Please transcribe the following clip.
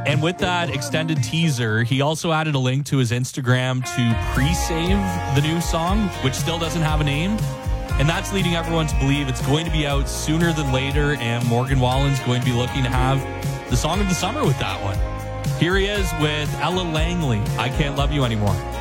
And with that extended teaser, he also added a link to his Instagram to pre-save the new song, which still doesn't have a name. And that's leading everyone to believe it's going to be out sooner than later, and Morgan Wallen's going to be looking to have the song of the summer with that one. Here he is with Ella Langley, I Can't Love You Anymore.